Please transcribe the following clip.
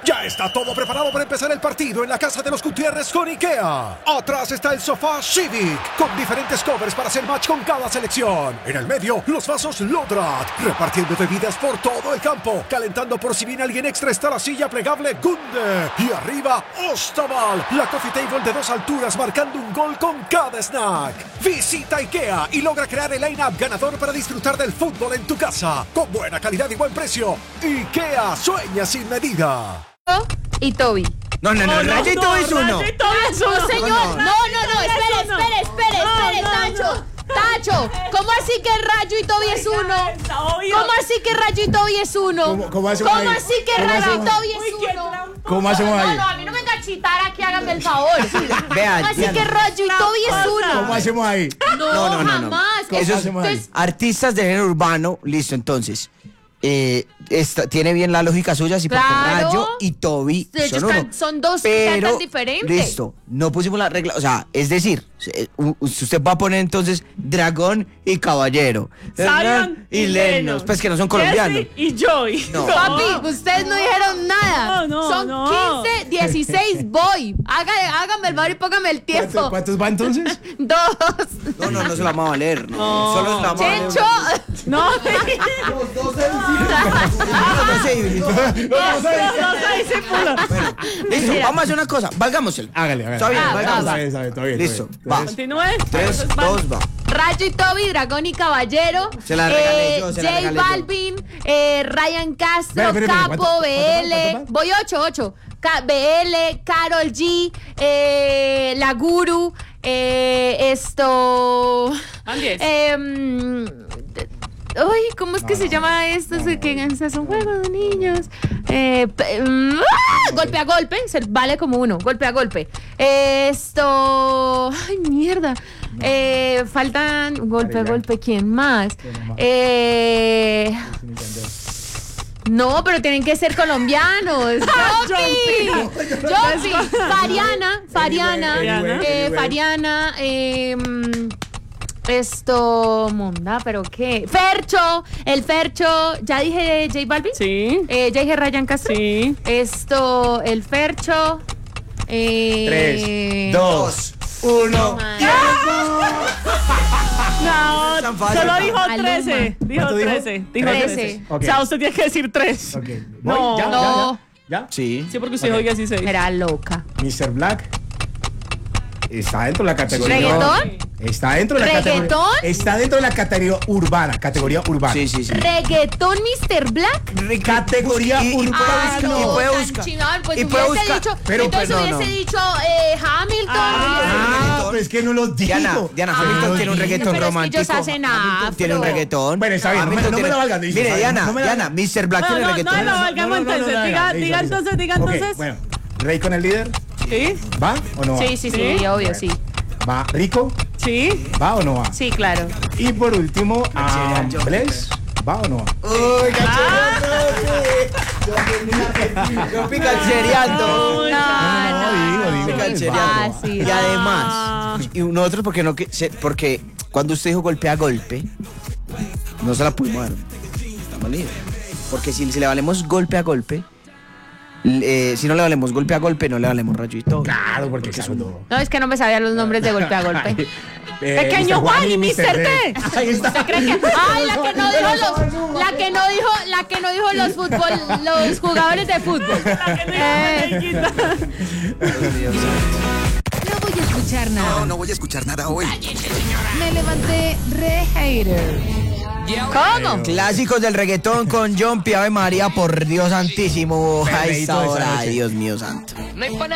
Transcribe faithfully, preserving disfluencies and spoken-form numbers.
Ya está todo preparado para empezar el partido en la casa de los Gutiérrez con IKEA. Atrás está el sofá Civic, con diferentes covers para hacer match con cada selección. En el medio, los vasos Lodrat, repartiendo bebidas por todo el campo. Calentando por si viene alguien extra está la silla plegable Gunde. Y arriba, Ostaval, la coffee table de dos alturas marcando un gol con cada snack. Visita IKEA y logra crear el line-up ganador para disfrutar del fútbol en tu casa. Con buena calidad y buen precio. IKEA, sueña sin medida. Y Toby. No, no, no, Oh, no, Rayo y no, Toby es uno. Rayo y Toby es uno. No, señor. No, no, no. Espere, espere, espere, No, espere, no, Tacho. no. Tacho, ¿cómo así que Rayo y Toby es uno? Obvio. ¿Cómo así que Rayo y Toby es uno? ¿Cómo- cómo hacemos ahí? así que ¿Cómo Rayo y hacemos? Toby Uy, es qué uno? tramposo. ¿Cómo hacemos No, ahí? no, a mí no me venga a chitar aquí, háganme el favor. Vean, ¿Cómo así vean. que Rayo y Toby es uno? ¿Cómo hacemos ahí? No, No, no, no, no. jamás. ¿Cómo Eso hacemos ahí? es- Artistas de género urbano, listo, entonces. Eh, esta- tiene bien la lógica suya, sí, porque Claro. Rayo y Toby Ellos son uno. can- son dos que Pero, cantan diferente. listo, no pusimos la regla, o sea, es decir, eh, u- u- usted va a poner entonces Dragón y Caballero. Zion y Lennox, pues que no son colombianos. Jesse y Joy. No. Papi, ustedes no dijeron nada. No, no, Son no. quince, dieciséis, voy. Haga, hágame el favor y póngame el ¿Cuántos, tiempo. cuántos va entonces? Dos. No, no, no se la vamos a valer. No, No. solo se la vamos a valer. Chencho. No. No sé, Ibrito. No, no, no, discípulo. Listo, vamos a hacer una cosa, valgámoselo. Hágale, hágale. Está bien, Ah, valgámoselo. Está bien, está bien, está bien. Listo, está bien. va. Entonces, Continúe. Tres, Entonces, van- dos, va. Rayo y Toby, Dragón y Caballero. Se la regalé yo, se la J regalé yo. Balvin, eh, Ryan Castro, Espera, espera, espera, Capo, ¿cuánto- B cuánto- L. cuánto- cuánto- Voy ocho, ocho. Ca- B L, Karol G, eh, La Guru, eh, esto. Van diez. Em, Uy, ¿cómo es que se llama esto? Es que es un juego de niños. Eh, pe- mm, ¡ah! Golpe a golpe, se vale como uno. Golpe a golpe. Esto. Ay, mierda. Eh, faltan. Golpe a golpe, ¿quién más? Eh. No, pero tienen que ser colombianos. ¡Yopi! ¡Yopi! Fariana, Fariana, Anyway, eh, anyway. Fariana, eh, mm, esto, Monda, ¿pero qué? Fercho, el Fercho, ¿ya dije J Balvin? Sí. Eh, ¿ya dije Ryan Castro? Sí. Esto, el Fercho, eh... Tres, dos, uno. No, Tan fácil. solo dijo Maluma. trece. Dijo ¿Cuánto dijo? trece. Dijo Trece. trece. Ok. O sea, usted tiene que decir tres. Ok. ¿Voy? No. ¿Ya? No. ¿Ya? ¿Ya? Sí. Sí, porque usted Ok. dijo dieciséis. Era loca. mister Black está dentro de la categoría. ¿Reggaetón? Está dentro de la categoría. ¿Reggaetón? Está dentro de la categoría urbana. Categoría urbana. Sí, sí, sí. ¿Reggaetón mister Black? Categoría Y- y- urbana. Ah, busca- no, y puede tan buscar. chingón, pues Y puede hubiese buscar. dicho, Pero, entonces pero no, hubiese no. dicho eh, Hamilton. Ah, pero es que no los digo. Diana, Diana Hamilton Ah, tiene un no, reggaetón pero es que romántico. ellos hacen afro. Tiene un reggaetón. Bueno, está bien, no me- Hamilton no me tiene- la valgan, dice, Mire, está bien, Diana, no me la Diana, valgan. mister Black No, tiene no, no, reggaetón. no, valgamos entonces. no, Diga, listo, diga listo. entonces, diga Ok, entonces. bueno, Rey con el líder. Sí, ¿Va o no va? Sí, sí, sí, ¿Sí? obvio, sí. ¿Va Rico? sí. ¿Va o no va? Sí, claro. Y por último, a Bless. ¿Va o no va? Uy, Yo picanchereando. No, no, digo, digo. Picanchereando. Fácil. Y además, y nosotros porque no que se- porque cuando usted dijo golpe a golpe, no se la pudimos dar. Estamos libres. Porque si, si le valemos golpe a golpe, eh, si no le valemos golpe a golpe, no le valemos Rayo y Toby. Claro, porque claro, no. No, es que no me sabía los nombres de golpe a golpe. Eh, Pequeño mister Juan y mister D. D. Ahí está. ¿Usted cree que? Ay, la que no dijo los, la que no dijo, la que no dijo los fútbol, los jugadores de fútbol. Eh, No voy a escuchar nada. No, no voy a escuchar nada hoy. Me levanté re hater. ¿Cómo? Clásicos del reggaetón con John Ave María, por Dios santísimo. A Perreíto esta de esa hora, noche. Dios mío santo.